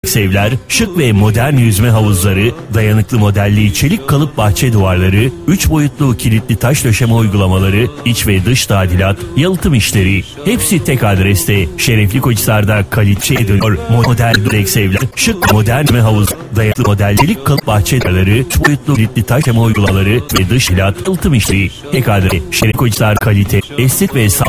Evler, şık ve modern yüzme havuzları, dayanıklı modelli çelik kalıp bahçe duvarları, 3 boyutlu kilitli taş döşeme uygulamaları, iç ve dış tadilat, yalıtım işleri. Hepsi tek adreste. Şerefli Koçhisar'da kaliteye dönüyor. Modern dubleks evler, şık modern yüzme havuz, dayanıklı modelli çelik kalıp bahçe duvarları, 3 boyutlu kilitli taş döşeme uygulamaları ve dış tadilat, yalıtım işleri. Tek adreste. Şerefli Koçhisar kalite, estetik ve sağlıklı